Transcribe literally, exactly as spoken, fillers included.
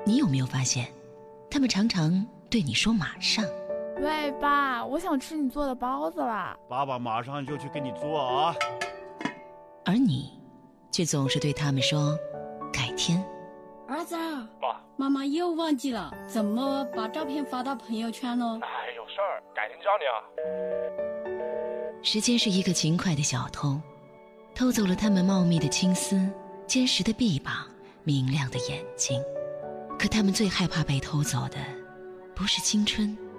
你有没有发现，他们常常对你说马上。 喂，爸，我想吃你做的包子啦。 爸爸马上就去给你做啊。 而你却总是对他们说改天。 儿子， 爸， 妈妈又忘记了怎么把照片发到朋友圈了。 哎，有事儿，改天教你啊。 时间是一个勤快的小偷，偷走了他们茂密的青丝、坚实的臂膀、明亮的眼睛。可他们最害怕被偷走的，不是青春，